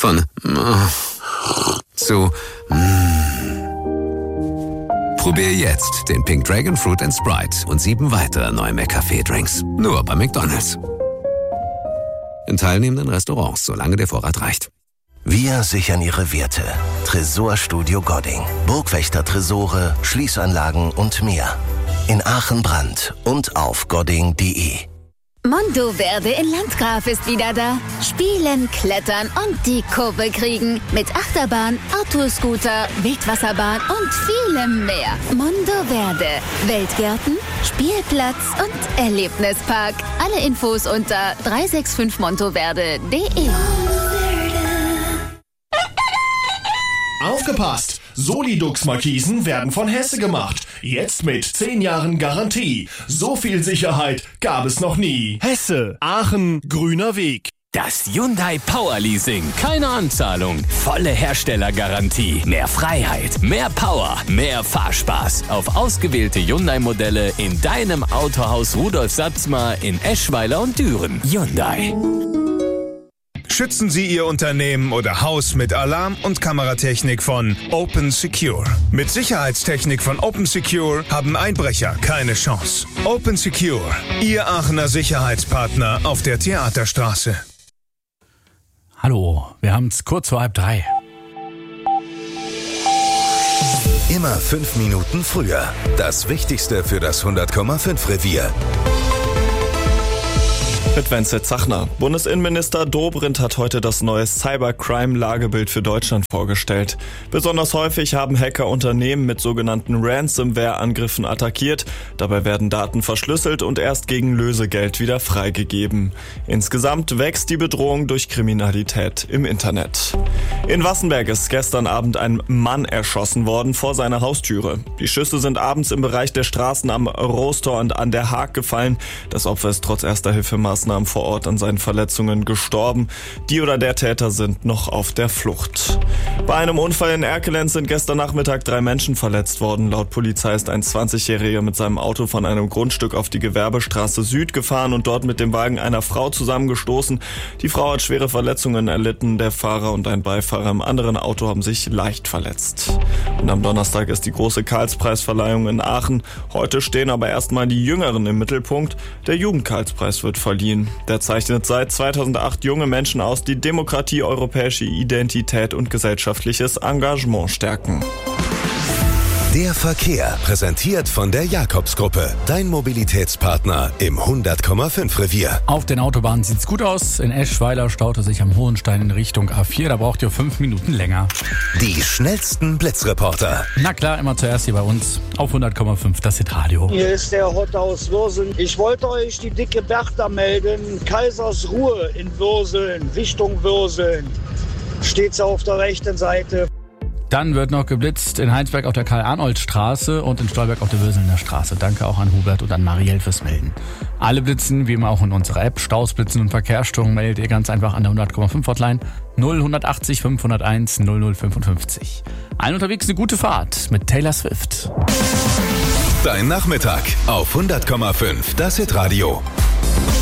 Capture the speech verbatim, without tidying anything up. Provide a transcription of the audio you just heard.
Von äh, zu mm. Probier jetzt den Pink Dragon Fruit and Sprite und sieben weitere neue McCafé-Drinks. Nur bei McDonald's. In teilnehmenden Restaurants, solange der Vorrat reicht. Wir sichern Ihre Werte. Tresorstudio Godding. Burgwächter-Tresore, Schließanlagen und mehr. In Aachen-Brand und auf godding punkt de. Mondoverde in Landgraf ist wieder da. Spielen, klettern und die Kurve kriegen. Mit Achterbahn, Autoscooter, Wildwasserbahn und vielem mehr. Mondoverde. Weltgärten, Spielplatz und Erlebnispark. Alle Infos unter drei sechs fünf montoverde punkt de. Aufgepasst! Solidux-Markisen werden von Hesse gemacht. Jetzt mit zehn Jahren Garantie. So viel Sicherheit gab es noch nie. Hesse, Aachen, grüner Weg. Das Hyundai Power Leasing. Keine Anzahlung. Volle Herstellergarantie. Mehr Freiheit. Mehr Power. Mehr Fahrspaß. Auf ausgewählte Hyundai-Modelle in deinem Autohaus Rudolf Satzmar in Eschweiler und Düren. Hyundai. Schützen Sie Ihr Unternehmen oder Haus mit Alarm- und Kameratechnik von Open Secure. Mit Sicherheitstechnik von Open Secure haben Einbrecher keine Chance. Open Secure, Ihr Aachener Sicherheitspartner auf der Theaterstraße. Hallo, wir haben es kurz vor halb drei. Immer fünf Minuten früher. Das Wichtigste für das hundert Komma fünf Revier. Mit Wenzel Zachner. Bundesinnenminister Dobrindt hat heute das neue Cybercrime-Lagebild für Deutschland vorgestellt. Besonders häufig haben Hacker Unternehmen mit sogenannten Ransomware-Angriffen attackiert. Dabei werden Daten verschlüsselt und erst gegen Lösegeld wieder freigegeben. Insgesamt wächst die Bedrohung durch Kriminalität im Internet. In Wassenberg ist gestern Abend ein Mann erschossen worden vor seiner Haustüre. Die Schüsse sind abends im Bereich der Straßen am Roostor und an der Haag gefallen. Das Opfer ist trotz erster Hilfemaßnahmen vor Ort an seinen Verletzungen gestorben. Die oder der Täter sind noch auf der Flucht. Bei einem Unfall in Erkelenz sind gestern Nachmittag drei Menschen verletzt worden. Laut Polizei ist ein zwanzigjähriger mit seinem Auto von einem Grundstück auf die Gewerbestraße Süd gefahren und dort mit dem Wagen einer Frau zusammengestoßen. Die Frau hat schwere Verletzungen erlitten. Der Fahrer und ein Beifahrer im anderen Auto haben sich leicht verletzt. Und am Donnerstag ist die große Karlspreisverleihung in Aachen. Heute stehen aber erstmal die Jüngeren im Mittelpunkt. Der Jugendkarlspreis wird verliehen. Der zeichnet seit zweitausendacht junge Menschen aus, die Demokratie, europäische Identität und gesellschaftliches Engagement stärken. Der Verkehr, präsentiert von der Jakobsgruppe, dein Mobilitätspartner im hundert Komma fünf Revier. Auf den Autobahnen sieht's gut aus. In Eschweiler staute sich am Hohenstein in Richtung A vier. Da braucht ihr fünf Minuten länger. Die schnellsten Blitzreporter. Na klar, immer zuerst hier bei uns auf hundert Komma fünf, das Hitradio. Hier ist der Hotte aus Würseln. Ich wollte euch die dicke Bertha melden. Kaisersruhe in Würseln, Richtung Würseln. Steht's auf der rechten Seite. Dann wird noch geblitzt in Heinsberg auf der Karl-Arnold-Straße und in Stolberg auf der Würselner Straße. Danke auch an Hubert und an Marielle fürs Melden. Alle blitzen, wie immer auch in unserer App. Staus, Blitzen und Verkehrsstörungen meldet ihr ganz einfach an der hundert Komma fünf Hotline null achtzig fünfhunderteins null null fünfundfünfzig. Allen unterwegs eine gute Fahrt mit Taylor Swift. Dein Nachmittag auf hundert Komma fünf, das Hitradio.